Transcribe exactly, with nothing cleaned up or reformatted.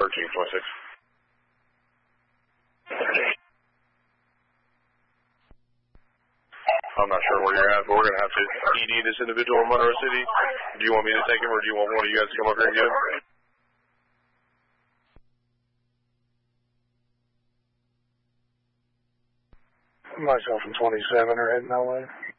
thirteen twenty-six. I'm not sure where you're at, but we're going to have to E D this individual in Monroe City. Do you want me to take him, or do you want one of you guys to come up here and get him? Myself and twenty-seven are heading that way.